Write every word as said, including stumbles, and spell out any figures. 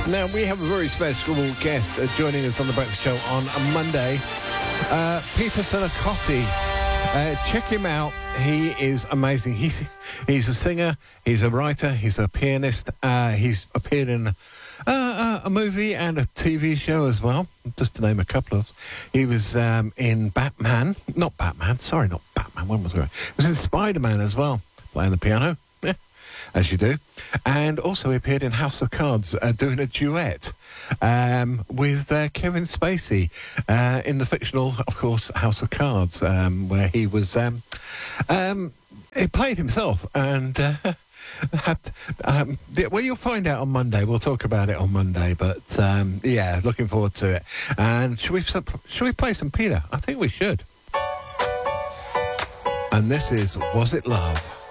Now, we have a very special guest uh, joining us on The Breakfast Show on a Monday. Uh, Peter Sinacotti. Uh, check him out. He is amazing. He's he's a singer, he's a writer, he's a pianist. Uh, he's appeared in uh, uh, a movie and a T V show as well, just to name a couple of. He was um, in Batman. Not Batman, sorry, not Batman. When was it? He was in Spider-Man as well, playing the piano. Yeah, as you do. And also he appeared in House of Cards, uh, doing a duet um, with uh, Kevin Spacey uh, in the fictional, of course, House of Cards, um, where he was, um, um, he played himself and uh, had, um, well, you'll find out on Monday. We'll talk about it on Monday, but um, yeah, looking forward to it. And should we, should we play some Peter? I think we should. And this is Was It Love?